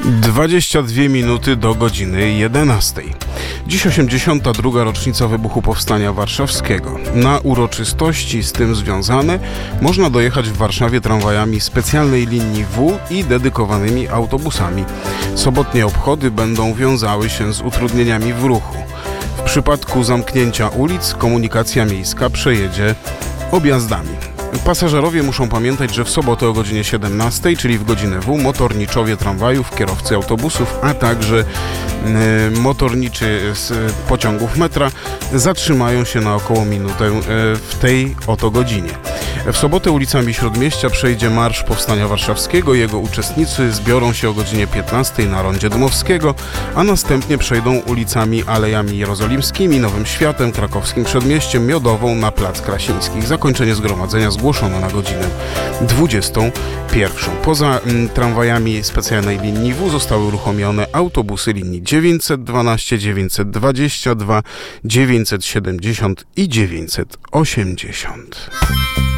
22 minuty do godziny 11. Dziś 82. rocznica wybuchu Powstania Warszawskiego. Na uroczystości z tym związane można dojechać w Warszawie tramwajami specjalnej linii W i dedykowanymi autobusami. Sobotnie obchody będą wiązały się z utrudnieniami w ruchu. W przypadku zamknięcia ulic komunikacja miejska przejedzie objazdami. Pasażerowie muszą pamiętać, że w sobotę o godzinie 17, czyli w godzinę W, motorniczowie tramwajów, kierowcy autobusów, a także motorniczy z pociągów metra zatrzymają się na około minutę w tej oto godzinie. W sobotę ulicami Śródmieścia przejdzie Marsz Powstania Warszawskiego. Jego uczestnicy zbiorą się o godzinie 15 na Rondzie Dmowskiego, a następnie przejdą ulicami Alejami Jerozolimskimi, Nowym Światem, Krakowskim Przedmieściem, Miodową na Plac Krasińskich. Zakończenie zgromadzenia zgłoszono na godzinę 21. Poza tramwajami specjalnej linii W zostały uruchomione autobusy linii 912, 922, 970 i 980.